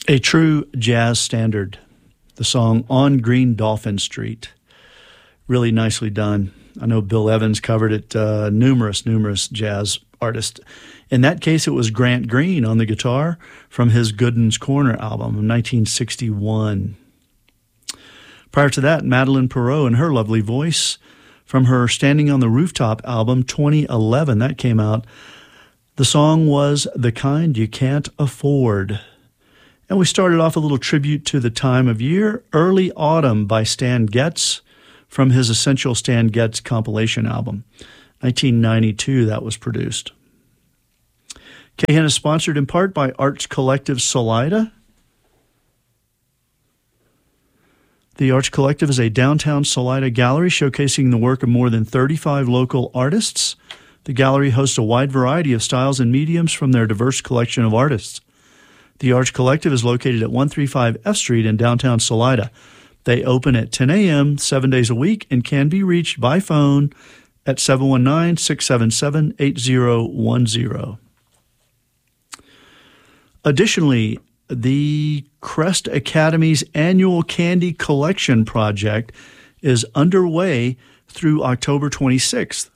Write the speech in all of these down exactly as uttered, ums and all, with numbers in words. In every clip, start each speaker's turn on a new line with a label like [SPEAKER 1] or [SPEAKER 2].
[SPEAKER 1] A true jazz standard, the song On Green Dolphin Street. Really nicely done. I know Bill Evans covered it, uh, numerous, numerous jazz artists. In that case, it was Grant Green on the guitar from his Gooden's Corner album in nineteen sixty-one. Prior to that, Madeleine Perreault and her lovely voice from her Standing on the Rooftop album twenty eleven. That came out. The song was The Kind You Can't Afford. And we started off a little tribute to the time of year, Early Autumn by Stan Getz from his Essential Stan Getz compilation album. nineteen ninety-two, that was produced. K H N is sponsored in part by Arts Collective Salida. The Arts Collective is a downtown Salida gallery showcasing the work of more than thirty-five local artists. The gallery hosts a wide variety of styles and mediums from their diverse collection of artists. The Arts Collective is located at one thirty-five F Street in downtown Salida. They open at ten a.m. seven days a week and can be reached by phone at seven one nine, six seven seven, eight zero one zero. Additionally, the Crest Academy's annual candy collection project is underway through October twenty-sixth.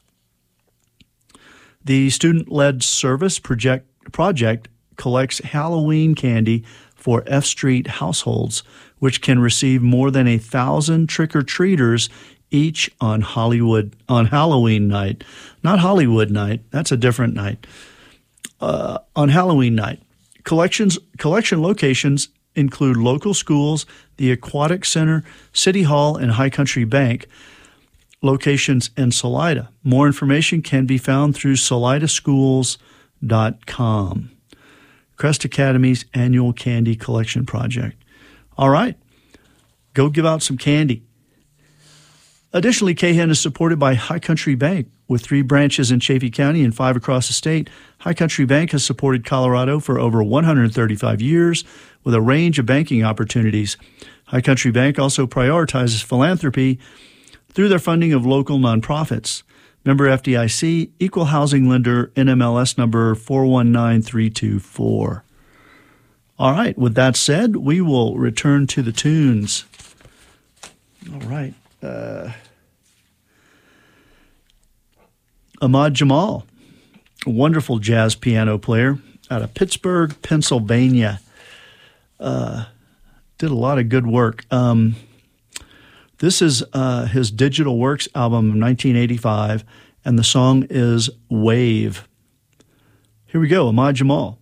[SPEAKER 1] The student-led service project, project collects Halloween candy for F Street households, which can receive more than a thousand trick-or-treaters each on Hollywood on Halloween night. Not Hollywood night, that's a different night. Uh, on Halloween night. Collections collection locations include local schools, the Aquatic Center, City Hall, and High Country Bank locations in Salida. More information can be found through salida schools dot com. Crest Academy's annual candy collection project. All right, go give out some candy. Additionally, K H N is supported by High Country Bank. With three branches in Chaffee County and five across the state, High Country Bank has supported Colorado for over one hundred thirty-five years with a range of banking opportunities. High Country Bank also prioritizes philanthropy through their funding of local nonprofits. Member F D I C, Equal Housing Lender, N M L S number four one nine three two four. All right, with that said, we will return to the tunes. All right. Uh, Ahmad Jamal, a wonderful jazz piano player out of Pittsburgh, Pennsylvania. Uh, did a lot of good work. Um, this is uh, his Digital Works album of nineteen eighty-five, and the song is Wave. Here we go, Ahmad Jamal.